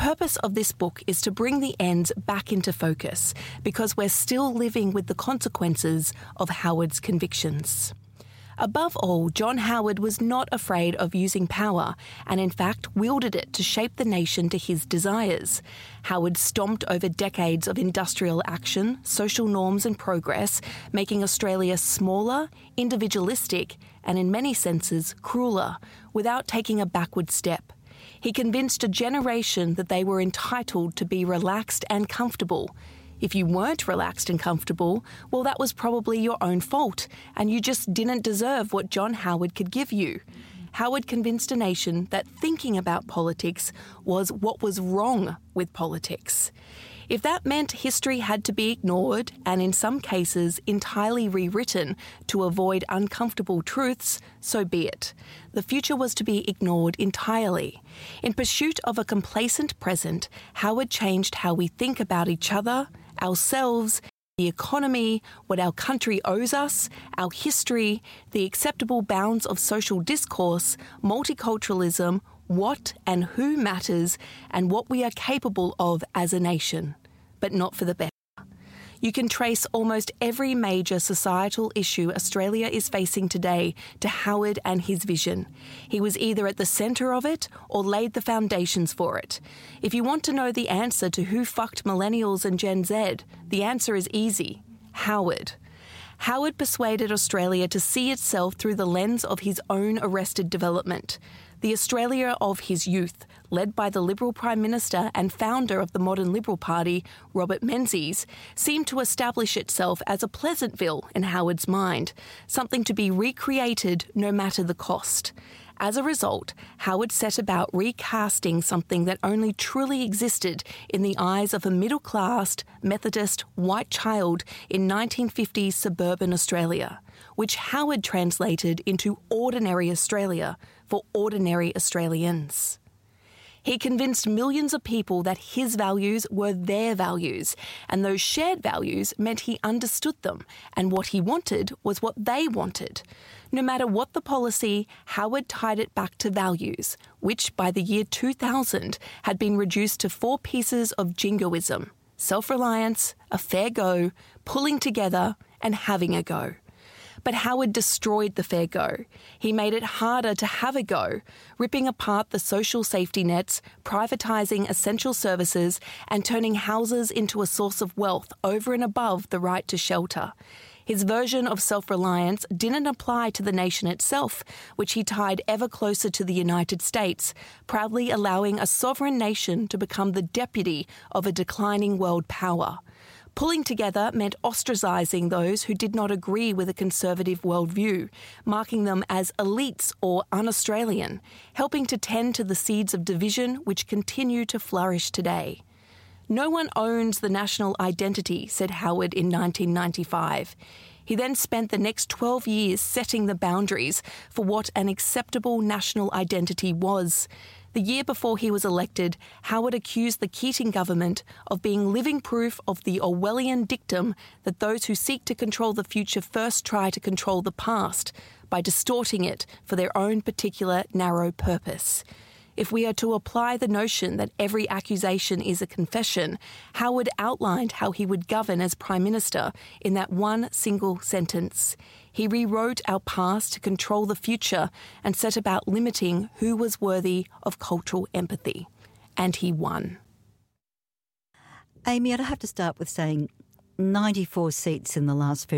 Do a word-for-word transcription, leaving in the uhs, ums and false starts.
purpose of this book is to bring the ends back into focus because we're still living with the consequences of Howard's convictions. Above all, John Howard was not afraid of using power and in fact wielded it to shape the nation to his desires. Howard stomped over decades of industrial action, social norms and progress, making Australia smaller, individualistic and in many senses crueler, without taking a backward step. He convinced a generation that they were entitled to be relaxed and comfortable. If you weren't relaxed and comfortable, well, that was probably your own fault, and you just didn't deserve what John Howard could give you. Howard convinced a nation that thinking about politics was what was wrong with politics. If that meant history had to be ignored, and in some cases entirely rewritten to avoid uncomfortable truths, so be it. The future was to be ignored entirely. In pursuit of a complacent present, Howard changed how we think about each other, ourselves, the economy, what our country owes us, our history, the acceptable bounds of social discourse, multiculturalism, what and who matters, and what we are capable of as a nation, but not for the better. You can trace almost every major societal issue Australia is facing today to Howard and his vision. He was either at the centre of it or laid the foundations for it. If you want to know the answer to who fucked millennials and Gen Z, the answer is easy: Howard. Howard persuaded Australia to see itself through the lens of his own arrested development. The Australia of his youth, led by the Liberal Prime Minister and founder of the modern Liberal Party, Robert Menzies, seemed to establish itself as a Pleasantville in Howard's mind, something to be recreated no matter the cost. As a result, Howard set about recasting something that only truly existed in the eyes of a middle-class, Methodist, white child in nineteen fifties suburban Australia, which Howard translated into ordinary Australia for ordinary Australians. He convinced millions of people that his values were their values, and those shared values meant he understood them, and what he wanted was what they wanted. No matter what the policy, Howard tied it back to values, which by the year two thousand had been reduced to four pieces of jingoism: self-reliance, a fair go, pulling together, and having a go. But Howard destroyed the fair go. He made it harder to have a go, ripping apart the social safety nets, privatising essential services, and turning houses into a source of wealth over and above the right to shelter. His version of self-reliance didn't apply to the nation itself, which he tied ever closer to the United States, proudly allowing a sovereign nation to become the deputy of a declining world power. Pulling together meant ostracising those who did not agree with a conservative worldview, marking them as elites or un-Australian, helping to tend to the seeds of division which continue to flourish today. No one owns the national identity, said Howard in nineteen ninety-five. He then spent the next twelve years setting the boundaries for what an acceptable national identity was. The year before he was elected, Howard accused the Keating government of being living proof of the Orwellian dictum that those who seek to control the future first try to control the past by distorting it for their own particular narrow purpose. If we are to apply the notion that every accusation is a confession, Howard outlined how he would govern as Prime Minister in that one single sentence. He rewrote our past to control the future and set about limiting who was worthy of cultural empathy. And he won. Amy, I'd have to start with saying ninety-four seats in the last